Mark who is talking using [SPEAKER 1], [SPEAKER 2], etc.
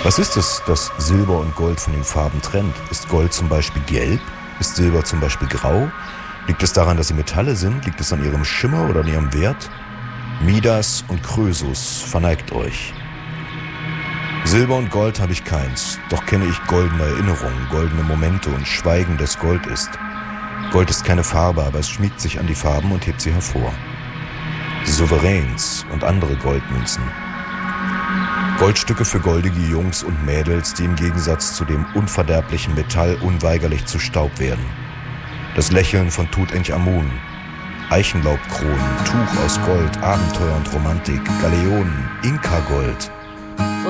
[SPEAKER 1] Was ist es, das Silber und Gold von den Farben trennt? Ist Gold zum Beispiel gelb? Ist Silber zum Beispiel grau? Liegt es daran, dass sie Metalle sind? Liegt es an ihrem Schimmer oder an ihrem Wert? Midas und Krösus, verneigt euch. Silber und Gold habe ich keins, doch kenne ich goldene Erinnerungen, goldene Momente und Schweigen, das Gold ist. Gold ist keine Farbe, aber es schmiegt sich an die Farben und hebt sie hervor. Souveräns und andere Goldmünzen. Goldstücke für goldige Jungs und Mädels, die im Gegensatz zu dem unverderblichen Metall unweigerlich zu Staub werden. Das Lächeln von Tutanchamun. Eichenlaubkronen, Tuch aus Gold, Abenteuer und Romantik, Galeonen, Inka-Gold.